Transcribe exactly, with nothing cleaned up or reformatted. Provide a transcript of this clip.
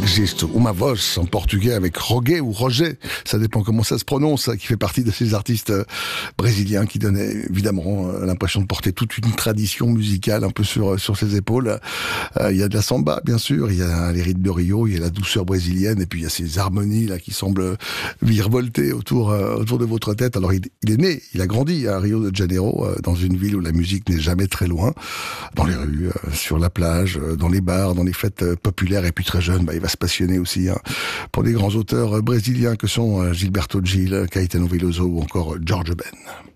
existe Uma Voz en portugais avec Roger ou Roger, ça dépend comment ça se prononce, qui fait partie de ces artistes brésiliens qui donnaient évidemment l'impression de porter toute une tradition musicale un peu sur sur ses épaules. Euh, il y a de la samba bien sûr, il y a les rythmes de Rio, il y a la douceur brésilienne et puis il y a ces harmonies là qui semblent virevolter autour euh, autour de votre tête. Alors il, il est né, il a grandi à Rio de Janeiro, euh, dans une ville où la musique n'est jamais très loin, dans les rues, euh, sur la plage, euh, dans les bars, dans les fêtes euh, populaires. Et puis très jeune, bah, il va se passionner aussi hein, pour des grands auteurs euh, brésiliens que sont euh, Gilberto Gil, Caetano Veloso ou encore George Ben.